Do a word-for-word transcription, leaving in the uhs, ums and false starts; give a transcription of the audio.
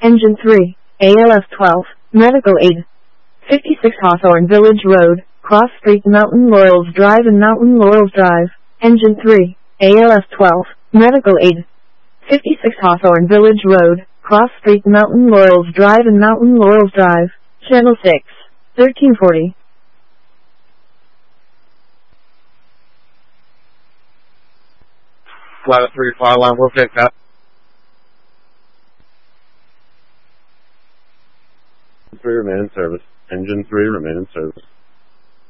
Engine three, A L F twelve, Medical Aid. fifty-six Hawthorne Village Road, Cross Street, Mountain Laurels Drive and Mountain Laurels Drive. Engine three, A L F twelve, Medical Aid. fifty-six Hawthorne Village Road, Cross Street, Mountain Laurels Drive and Mountain Laurels Drive. Channel six, thirteen forty. Flight three five line, we'll take that. three remain in service. Engine three remain in service.